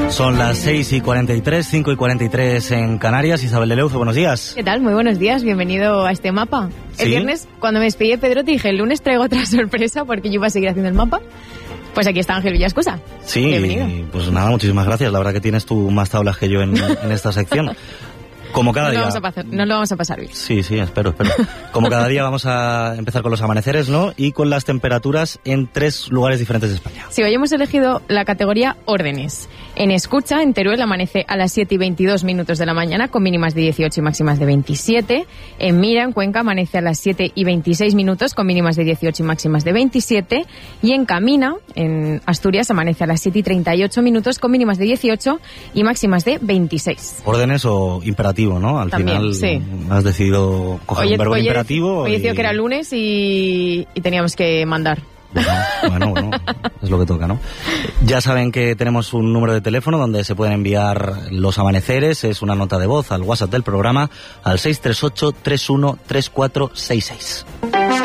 Son las 6:43, 5:43 en Canarias. Isabel de Leuzo, buenos días. ¿Qué tal? Muy buenos días, bienvenido a este mapa. ¿Sí? El viernes, cuando me despedí de Pedro, te dije, el lunes traigo otra sorpresa porque yo iba a seguir haciendo el mapa. Pues aquí está Ángel Villascusa. Sí, bienvenido. Pues nada, muchísimas gracias. La verdad que tienes tú más tablas que yo en esta sección. Como cada día. Nos lo vamos a pasar bien. Sí, espero. Como cada día vamos a empezar con los amaneceres, ¿no? Y con las temperaturas en 3 lugares diferentes de España. Sí, hoy hemos elegido la categoría órdenes. En Escucha, en Teruel, amanece a las 7:22 de la mañana, con mínimas de 18 y máximas de 27. En Mira, en Cuenca, amanece a las 7:26, con mínimas de 18 y máximas de 27. Y en Camina, en Asturias, amanece a las 7:38, con mínimas de 18 y máximas de 26. Órdenes o imperativo, ¿no? Al También, final sí. Has decidido coger un verbo imperativo. Hoy decidido que era lunes y teníamos que mandar. Bueno, es lo que toca, ¿no? Ya saben que tenemos un número de teléfono donde se pueden enviar los amaneceres, es una nota de voz al WhatsApp del programa, al 638 31 3466.